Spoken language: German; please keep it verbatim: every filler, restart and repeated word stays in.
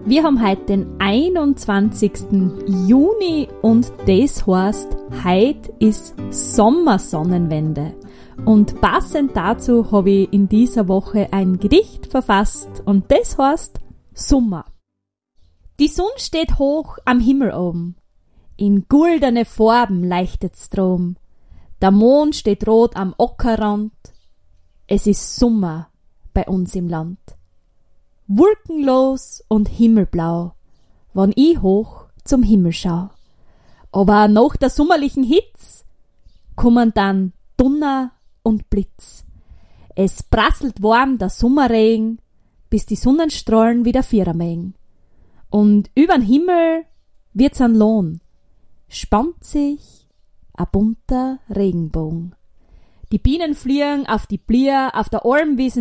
Wir haben heute den einundzwanzigsten Juni und das heißt, heute ist Sommersonnenwende. Und passend dazu habe ich in dieser Woche ein Gedicht verfasst und das heißt Sommer. Die Sonne steht hoch am Himmel oben. In goldene Farben leuchtet's drum. Der Mond steht rot am Ockerrand. Es ist Sommer bei uns im Land. Wolkenlos und himmelblau, wann ich hoch zum Himmel schau. Aber nach der sommerlichen Hitz kommen dann Donner und Blitz. Es prasselt warm der Sommerregen, bis die Sonnenstrahlen wieder vierer mägen. Und übern Himmel wird's an Lohn, spannt sich a bunter Regenbogen. Die Bienen fliegen auf die Blier, auf der Almwiesen